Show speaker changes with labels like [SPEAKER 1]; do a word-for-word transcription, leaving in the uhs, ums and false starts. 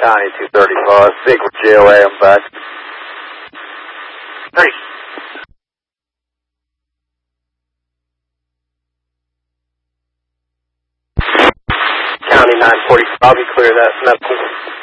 [SPEAKER 1] County two thirty-five, Big with J O A, I'm back.
[SPEAKER 2] Thanks. County nine forty-five, you clear that medical.